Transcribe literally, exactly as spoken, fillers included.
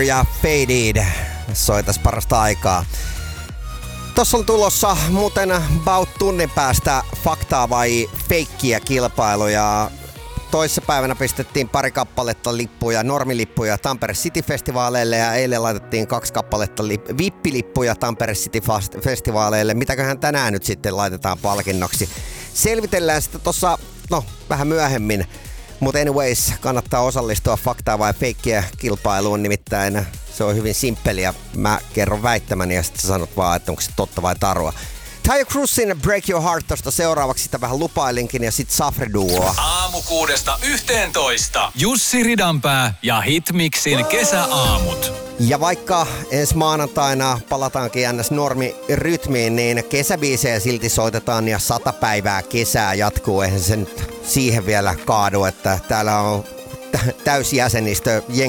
ja Faded soitas parasta aikaa. Tossa on tulossa muuten about tunnin päästä faktaa vai feikkiä kilpailuja. Toissapäivänä pistettiin pari kappaletta lippuja, normilippuja Tampere City-festivaaleille ja eilen laitettiin kaksi kappaletta lip- vippilippuja Tampere City-festivaaleille. Mitäköhän tänään nyt sitten laitetaan palkinnoksi? Selvitellään sitä tossa, no, vähän myöhemmin. Mutta anyways, kannattaa osallistua faktaa vai feikkiä kilpailuun, nimittäin se on hyvin simppeliä. Mä kerron väittämäni ja sitten sanot vaan, että onko se totta vai tarua. Taio Cruzin Break Your Heart tosta seuraavaksi, sitä vähän lupailinkin, ja sit Safri Duoa. Aamu kuudesta yhteentoista. Jussi Ridanpää ja Hitmixin kesäaamut. Ja vaikka ensi maanantaina palataankin ns. Normirytmiin, niin kesäbiisejä silti soitetaan ja sata päivää kesää jatkuu. Eihän se nyt siihen vielä kaadu, että täällä on täysjäsenistö jengi